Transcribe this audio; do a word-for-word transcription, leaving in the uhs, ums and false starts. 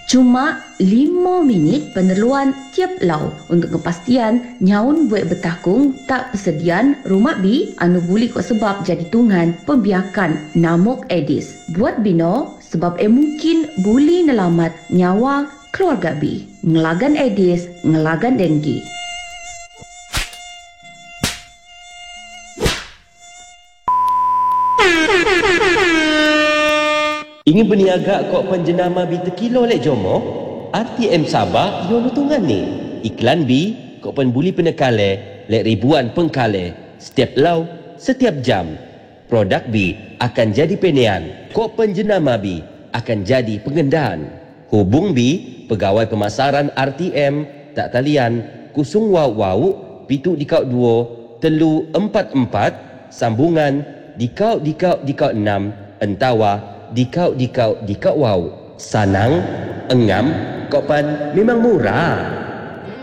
Cuma lima minit penerluan tiap lau untuk kepastian nyaun buat bertakung tak persediaan rumah bi anu buli kok sebab jadi tungan pembiakan namuk Aedes. Buat bino sebab eh mungkin buli nelamat nyawa keluarga bi. Ngelagan Aedes, ngelagan denggi. Ingin berniaga kok penjenama bi terkilo lek jomo? R T M Sabah yo nutungan ni. Iklan bi kok pen buli penekale lek ribuan pengkale setiap lau, setiap jam. Produk bi akan jadi penean. Kok penjenama bi akan jadi pengendaan. Hubung bi pegawai pemasaran R T M tak talian kusung wau wau pitu dikau dua telu empat empat sambungan dikau dikau dikau enam entawa dikau dikau dikau wow sanang engam kopan memang murah.